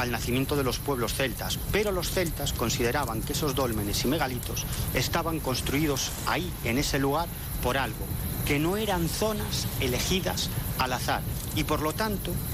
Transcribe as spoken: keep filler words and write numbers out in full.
al nacimiento de los pueblos celtas, pero los celtas consideraban que esos dólmenes y megalitos estaban construidos ahí, en ese lugar, por algo, que no eran zonas elegidas al azar, y por lo tanto